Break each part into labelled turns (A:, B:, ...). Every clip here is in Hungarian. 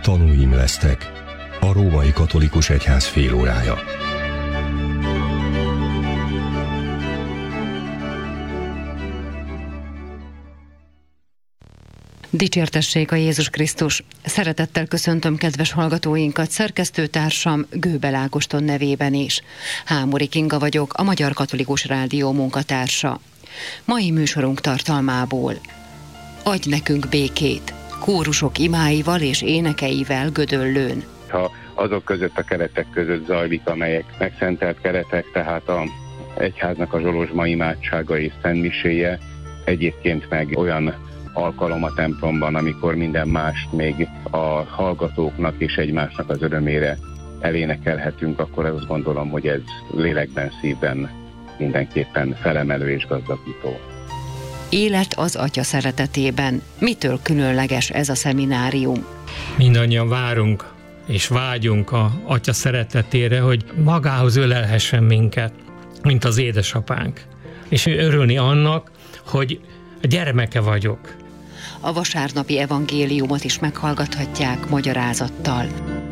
A: Tanúim lesztek. A Római Katolikus Egyház félórája.
B: Dicsértessék a Jézus Krisztus! Szeretettel köszöntöm kedves hallgatóinkat, szerkesztőtársam Gőbel Ágoston nevében is. Hámori Kinga vagyok, a Magyar Katolikus Rádió munkatársa. Mai műsorunk tartalmából: Adj nekünk békét! Kórusok imáival és énekeivel Gödöllőn.
C: Ha azok között a keretek között zajlik, amelyek megszentelt keretek, tehát a egyháznak a zsolozsma imádsága és szentmiséje, egyébként meg olyan alkalom a templomban, amikor minden mást még a hallgatóknak és egymásnak az örömére elénekelhetünk, akkor azt gondolom, hogy ez lélekben, szívben mindenképpen felemelő és gazdagító.
B: Élet az Atya szeretetében. Mitől különleges ez a szeminárium?
D: Mindannyian várunk és vágyunk a Atya szeretetére, hogy magához ölelhessen minket, mint az édesapánk. És örülni annak, hogy a gyermeke vagyok.
B: A vasárnapi evangéliumot is meghallgathatják magyarázattal.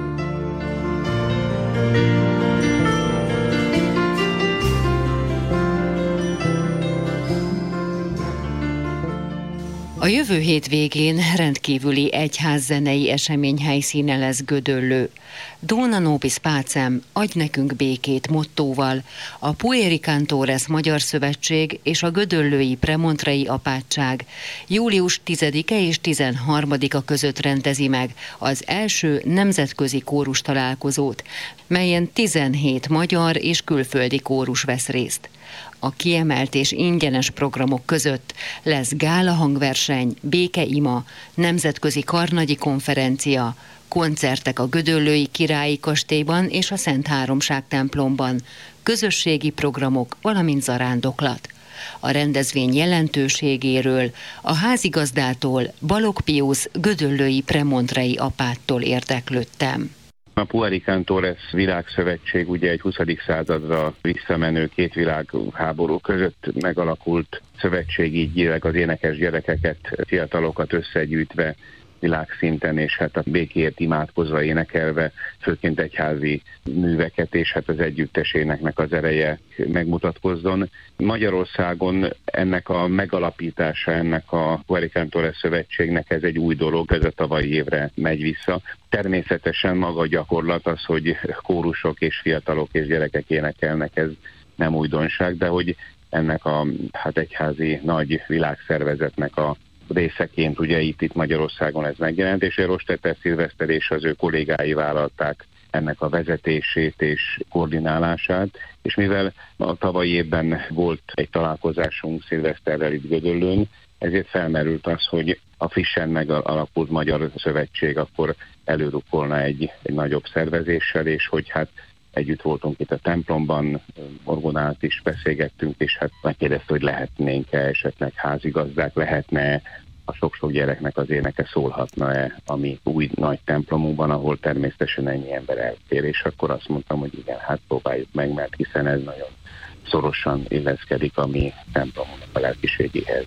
B: A jövő hétvégén rendkívüli egyházzenei esemény helyszíne lesz Gödöllő. Dona Nobis Pacem, adj nekünk békét mottóval a Pueri Cantores Magyar Szövetség és a gödöllői Premontrei Apátság július 10-e és 13-a között rendezi meg az első nemzetközi kórus találkozót, melyen 17 magyar és külföldi kórus vesz részt. A kiemelt és ingyenes programok között lesz gála hangverseny, békeima, nemzetközi karnagyi konferencia, koncertek a Gödöllői Királyi Kastélyban és a Szent Háromság templomban, közösségi programok, valamint zarándoklat. A rendezvény jelentőségéről a házigazdától, Balogh Piusz gödöllői Premontrei apáttól érdeklődtem.
C: A Pueri Cantores világszövetség ugye egy 20. századra visszamenő két világháború között megalakult szövetség, így az énekes gyerekeket, fiatalokat összegyűjtve világszinten, és hát a békéért imádkozva, énekelve, főként egyházi műveket, és hát az együttes éneknek az ereje megmutatkozzon. Magyarországon ennek a megalapítása, ennek a Pueri Cantores Szövetségnek ez egy új dolog, ez a tavalyi évre megy vissza. Természetesen maga a gyakorlat az, hogy kórusok és fiatalok és gyerekek énekelnek, ez nem újdonság, de hogy ennek a egyházi nagy világszervezetnek a részeként ugye itt Magyarországon ez megjelent, és Rostetter Szilveszter és az ő kollégái vállalták ennek a vezetését és koordinálását, és mivel a tavalyi évben volt egy találkozásunk Szilveszterrel itt Gödöllőn, ezért felmerült az, hogy a frissen megalakult Magyar Szövetség akkor előrukolna egy nagyobb szervezéssel, és hogy hát együtt voltunk itt a templomban, orgonát is beszélgettünk, és hát megkérdezte, hogy lehetnénk-e esetleg házigazdák, lehetne a sok-sok gyereknek az éneke szólhatna-e a mi új nagy templomunkban, ahol természetesen ennyi ember eltér, és akkor azt mondtam, hogy igen, hát próbáljuk meg, mert hiszen ez nagyon szorosan illeszkedik a mi templomunknak a lelkiségéhez.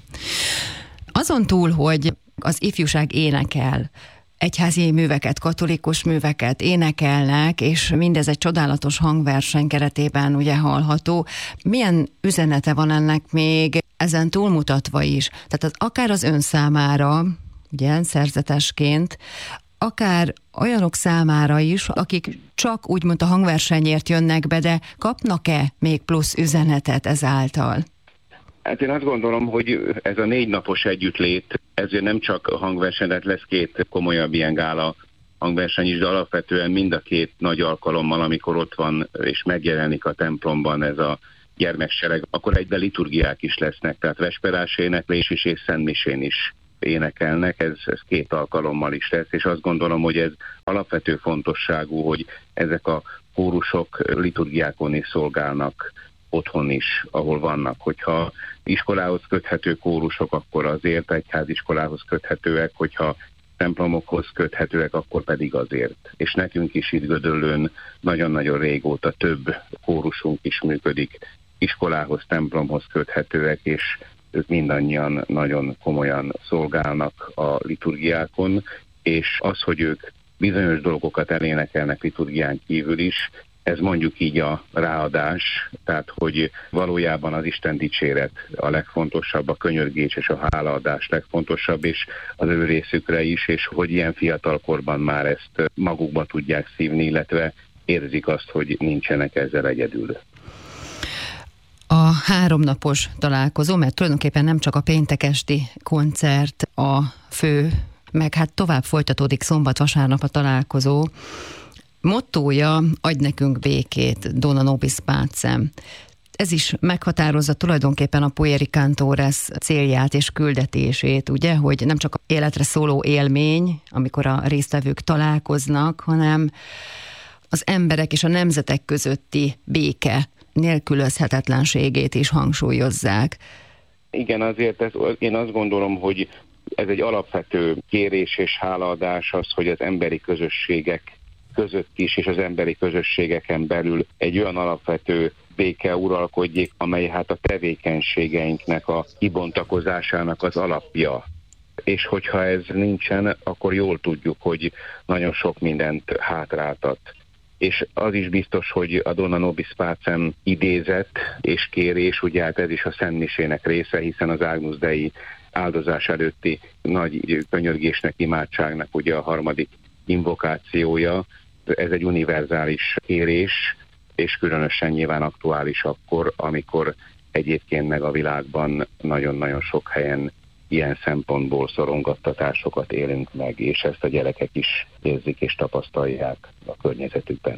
B: Azon túl, hogy az ifjúság énekel, egyházi műveket, katolikus műveket énekelnek, és mindez egy csodálatos hangverseny keretében ugye hallható. Milyen üzenete van ennek még ezen túlmutatva is? Tehát akár az ön számára, ugye szerzetesként, akár olyanok számára is, akik csak úgymond a hangversenyért jönnek be, de kapnak-e még plusz üzenetet ezáltal?
C: Hát én azt gondolom, hogy ez a 4 napos együttlét, ezért nem csak a hangverseny, de lesz 2 komolyabb ilyen gála hangverseny is, de alapvetően mind a 2 nagy alkalommal, amikor ott van és megjelenik a templomban ez a gyermeksereg, akkor egyben liturgiák is lesznek, tehát vesperás éneklés is és szentmisén is énekelnek, ez 2 alkalommal is lesz, és azt gondolom, hogy ez alapvető fontosságú, hogy ezek a kórusok liturgiákon is szolgálnak otthon is, ahol vannak. Hogyha iskolához köthető kórusok, akkor azért egyháziskolához köthetőek, hogyha templomokhoz köthetőek, akkor pedig azért. És nekünk is itt Gödöllőn nagyon-nagyon régóta több kórusunk is működik, iskolához, templomhoz köthetőek, és ők mindannyian nagyon komolyan szolgálnak a liturgiákon, és az, hogy ők bizonyos dolgokat elénekelnek liturgián kívül is. Ez mondjuk így a ráadás, tehát hogy valójában az Isten dicséret a legfontosabb, a könyörgés és a hálaadás legfontosabb, és az ő részükre is, és hogy ilyen fiatalkorban már ezt magukba tudják szívni, illetve érzik azt, hogy nincsenek ezzel egyedül.
B: A 3 napos találkozó, mert tulajdonképpen nem csak a péntek esti koncert a fő, meg hát tovább folytatódik szombat-vasárnap a találkozó. Mottója: adj nekünk békét, Dona Nobis Pacem. Ez is meghatározza tulajdonképpen a Pueri Cantores célját és küldetését, ugye, hogy nem csak életre szóló élmény, amikor a résztvevők találkoznak, hanem az emberek és a nemzetek közötti béke nélkülözhetetlenségét is hangsúlyozzák.
C: Igen, azért én azt gondolom, hogy ez egy alapvető kérés és hálaadás az, hogy az emberi közösségek között is, és az emberi közösségeken belül egy olyan alapvető béke uralkodjék, amely hát a tevékenységeinknek a kibontakozásának az alapja. És hogyha ez nincsen, akkor jól tudjuk, hogy nagyon sok mindent hátráltat. És az is biztos, hogy a Dona Nobis Pacem idézet és kérés, ugye hát ez is a Szentmisének része, hiszen az Agnus Dei áldozás előtti nagy könyörgésnek, imádságnak ugye a harmadik invokációja. Ez egy univerzális kérés, és különösen nyilván aktuális akkor, amikor egyébként meg a világban nagyon-nagyon sok helyen ilyen szempontból szorongattatásokat élünk meg, és ezt a gyerekek is érzik és tapasztalják a környezetükben.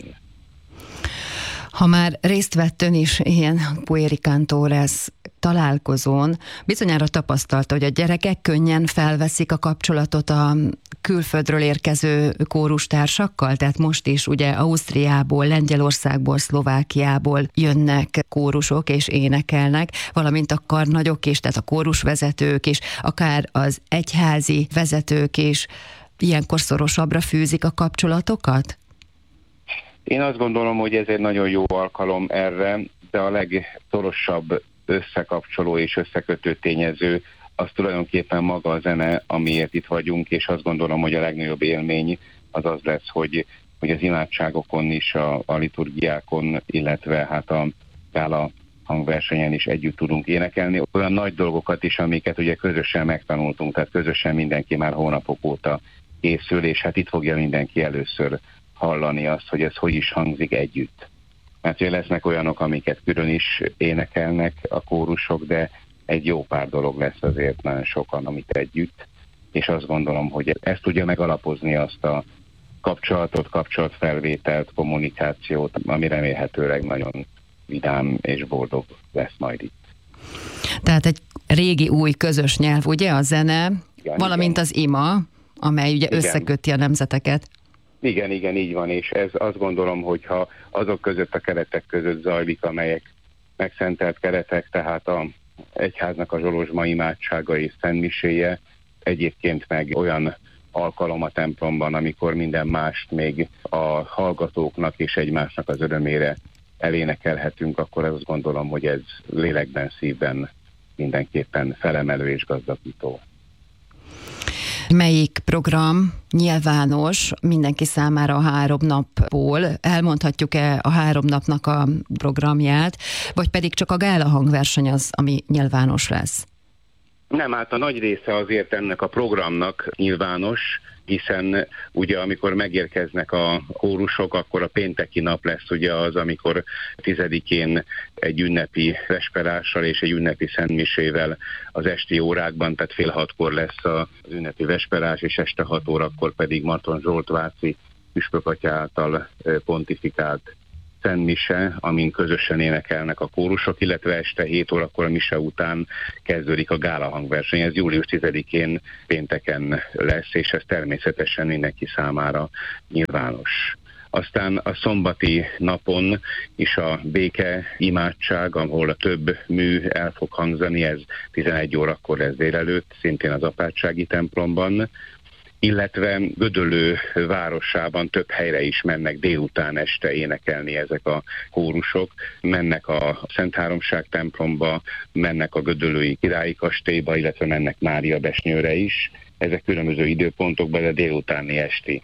B: Ha már részt vett ön is ilyen Pueri Cantores találkozón, bizonyára tapasztalta, hogy a gyerekek könnyen felveszik a kapcsolatot a külföldről érkező kórustársakkal, tehát most is ugye Ausztriából, Lengyelországból, Szlovákiából jönnek kórusok és énekelnek, valamint a karnagyok is, tehát a kórusvezetők is, akár az egyházi vezetők is ilyenkor szorosabbra fűzik a kapcsolatokat?
C: Én azt gondolom, hogy ez egy nagyon jó alkalom erre, de a legszorosabb összekapcsoló és összekötő tényező az tulajdonképpen maga a zene, amiért itt vagyunk, és azt gondolom, hogy a legnagyobb élmény az lesz, hogy az imádságokon is, a liturgiákon, illetve hát a gála hangversenyen is együtt tudunk énekelni. Olyan nagy dolgokat is, amiket ugye közösen megtanultunk, tehát közösen mindenki már hónapok óta készül, és hát itt fogja mindenki először hallani azt, hogy ez hogy is hangzik együtt. Mert ugye lesznek olyanok, amiket külön is énekelnek a kórusok, de egy jó pár dolog lesz azért nagyon sokan, amit együtt, és azt gondolom, hogy ezt tudja megalapozni azt a kapcsolatfelvételt, kommunikációt, ami remélhetőleg nagyon vidám és boldog lesz majd itt.
B: Tehát egy régi új közös nyelv, ugye, a zene, igen, valamint igen. Az ima, amely ugye igen. Összeköti a nemzeteket.
C: Igen, így van, és ez azt gondolom, hogyha azok között a keretek között zajlik, amelyek megszentelt keretek, tehát a egyháznak a zsolozsma imádsága és szentmiséje, egyébként meg olyan alkalom a templomban, amikor minden mást még a hallgatóknak és egymásnak az örömére elénekelhetünk, akkor azt gondolom, hogy ez lélekben, szívben mindenképpen felemelő és gazdagító.
B: Melyik program nyilvános mindenki számára a 3 napból? Elmondhatjuk-e a 3 napnak a programját, vagy pedig csak a gála hangverseny az, ami nyilvános lesz?
C: Nem, hát a nagy része azért ennek a programnak nyilvános, hiszen ugye amikor megérkeznek a kórusok, akkor a pénteki nap lesz ugye az, amikor 10-én egy ünnepi vesperással és egy ünnepi szentmisével az esti órákban, tehát 5:30 lesz az ünnepi vesperás, és este 6 órakor pedig Marton Zsolt Váci püspökatya által pontifikált szentmise, amin közösen énekelnek a kórusok, illetve este 7 órakor a mise után kezdődik a gála hangverseny. Ez július 10-én pénteken lesz, és ez természetesen mindenki számára nyilvános. Aztán a szombati napon is a béke imádság, ahol a több mű el fog hangzani, ez 11 órakor lesz délelőtt, szintén az apátsági templomban, illetve Gödöllő városában több helyre is mennek délután este énekelni ezek a kórusok. Mennek a Szent Háromság templomba, mennek a gödöllői királyi kastélyba, illetve mennek Mária Besnyőre is. Ezek különböző időpontokban, de délutáni esti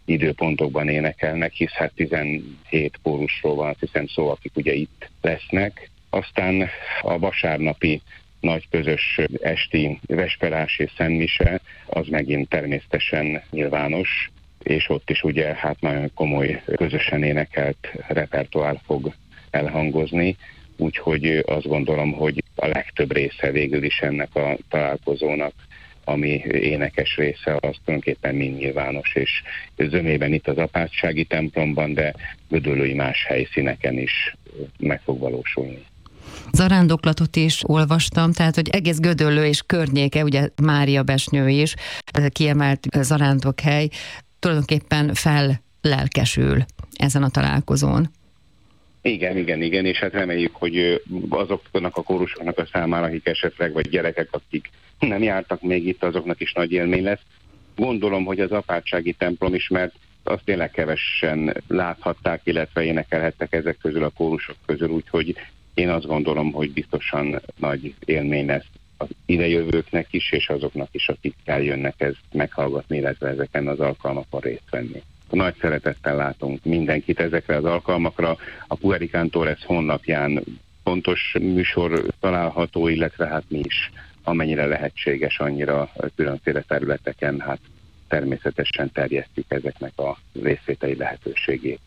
C: időpontokban énekelnek, hisz hát 17 kórusról van, hiszen szó, akik ugye itt lesznek. Aztán a vasárnapi nagy közös esti vesperás és szentmise, az megint természetesen nyilvános, és ott is ugye hát nagyon komoly közösen énekelt repertoár fog elhangozni, úgyhogy azt gondolom, hogy a legtöbb része végül is ennek a találkozónak, ami énekes része, az tulajdonképpen mind nyilvános, és zömében itt az apátsági templomban, de gödöllői más helyszíneken is meg fog valósulni.
B: Zarándoklatot is olvastam, tehát hogy egész Gödöllő és környéke, ugye Mária Besnyő is, kiemelt zarándokhely, tulajdonképpen fellelkesül ezen a találkozón.
C: Igen, és hát reméljük, hogy azoknak a kórusoknak a számára, akik esetleg, vagy gyerekek, akik nem jártak még itt, azoknak is nagy élmény lesz. Gondolom, hogy az apátsági templom is, mert azt tényleg kevesen láthatták, illetve énekelhettek ezek közül a kórusok közül, úgyhogy én azt gondolom, hogy biztosan nagy élmény lesz az idejövőknek is, és azoknak is, akik eljönnek ezt meghallgatni, illetve ezeken az alkalmakon részt venni. Nagy szeretettel látunk mindenkit ezekre az alkalmakra. A Puericantores honlapján pontos műsor található, illetve hát mi is, amennyire lehetséges, annyira különféle területeken, hát természetesen terjesztjük ezeknek a részvételi lehetőségét.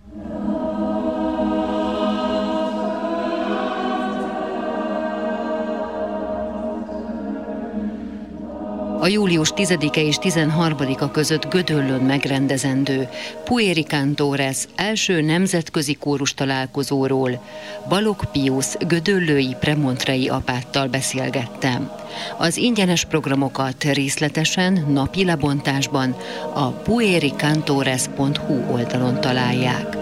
B: A július 10-e és 13-a között Gödöllőn megrendezendő Puericantores első nemzetközi kórus találkozóról Balogh Piusz gödöllői premontrei apáttal beszélgettem. Az ingyenes programokat részletesen napi lebontásban a puericantores.hu oldalon találják.